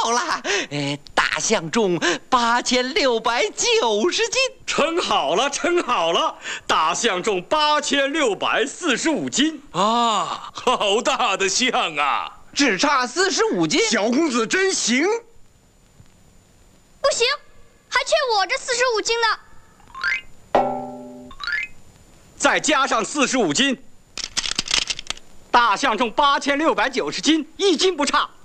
好了，大象重8690斤。 称好了，称好了，大象重8645斤啊，好大的象啊！ 只差45斤。 小公子真行。 不行，还缺我这45斤呢。 再加上45斤，大象重8690斤，1斤不差。